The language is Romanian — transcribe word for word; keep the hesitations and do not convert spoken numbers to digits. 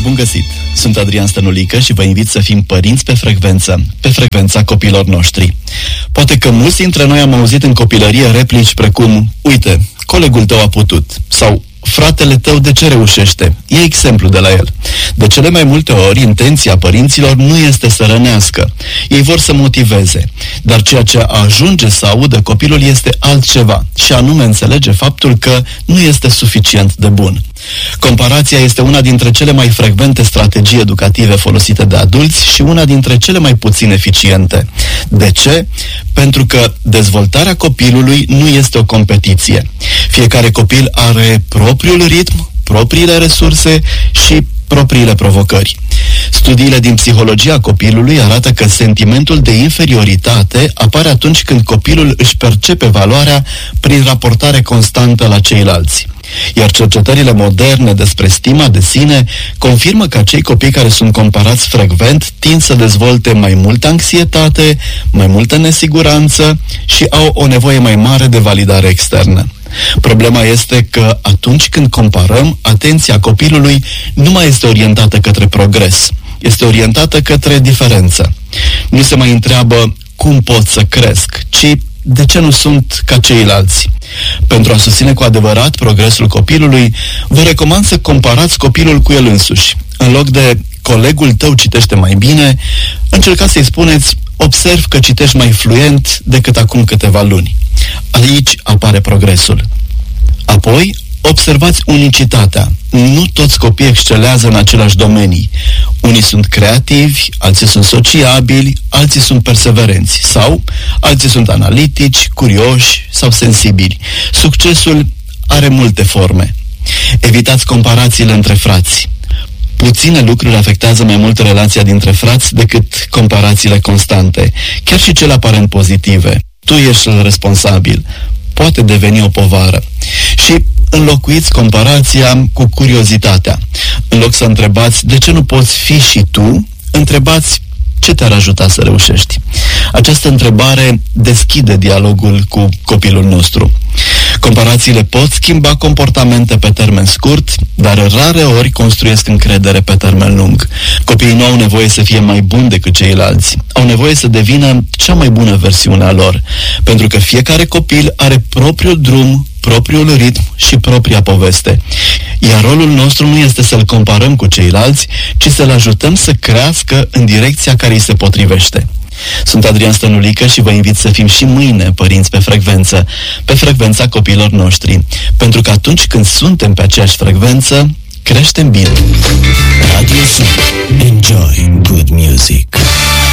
Bun găsit! Sunt Adrian Stănulică și vă invit să fim părinți pe frecvență, pe frecvența copiilor noștri. Poate că mulți dintre noi am auzit în copilărie replici precum: uite, colegul tău a putut, sau fratele tău de ce reușește? E exemplu de la el. De cele mai multe ori, intenția părinților nu este să rănească. Ei vor să motiveze. Dar ceea ce ajunge să audă copilul este altceva, și anume înțelege faptul că nu este suficient de bun. Comparația este una dintre cele mai frecvente strategii educative folosite de adulți și una dintre cele mai puțin eficiente. De ce? Pentru că dezvoltarea copilului nu este o competiție. Fiecare copil are propriul ritm, propriile resurse și propriile provocări. Studiile din psihologia copilului arată că sentimentul de inferioritate apare atunci când copilul își percepe valoarea prin raportare constantă la ceilalți. Iar cercetările moderne despre stima de sine confirmă că acei copii care sunt comparați frecvent tind să dezvolte mai multă anxietate, mai multă nesiguranță și au o nevoie mai mare de validare externă. Problema este că atunci când comparăm, atenția copilului nu mai este orientată către progres, este orientată către diferență. Nu se mai întreabă cum pot să cresc, ci de ce nu sunt ca ceilalți. Pentru a susține cu adevărat progresul copilului, vă recomand să comparați copilul cu el însuși. În loc de colegul tău citește mai bine, încercați să-i spuneți: observ că citești mai fluent decât acum câteva luni. Aici apare progresul. Apoi, observați unicitatea. Nu toți copiii excelează în aceleași domenii. Unii sunt creativi, alții sunt sociabili, alții sunt perseverenți sau alții sunt analitici, curioși sau sensibili. Succesul are multe forme. Evitați comparațiile între frați. Puține lucruri afectează mai mult relația dintre frați decât comparațiile constante, chiar și cele aparent pozitive. Tu ești responsabil. Poate deveni o povară. Și înlocuiți comparația cu curiozitatea. În loc să întrebați de ce nu poți fi și tu, întrebați ce te-ar ajuta să reușești. Această întrebare deschide dialogul cu copilul nostru. Comparațiile pot schimba comportamente pe termen scurt, dar rare ori construiesc încredere pe termen lung. Copiii nu au nevoie să fie mai buni decât ceilalți. Au nevoie să devină cea mai bună versiune a lor, pentru că fiecare copil are propriul drum, propriul ritm și propria poveste. Iar rolul nostru nu este să-l comparăm cu ceilalți, ci să-l ajutăm să crească în direcția care îi se potrivește. Sunt Adrian Stănulică și vă invit să fim și mâine părinți pe frecvență, pe frecvența copiilor noștri, pentru că atunci când suntem pe aceeași frecvență, creștem bine. Radio Sun. Enjoy good music.